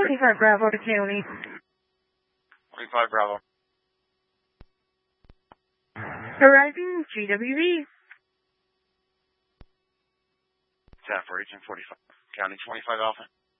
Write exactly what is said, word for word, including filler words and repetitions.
twenty-five Bravo to County. twenty-five Bravo. Arriving G W V. Ten for eighteen forty-five. County twenty-five Alpha.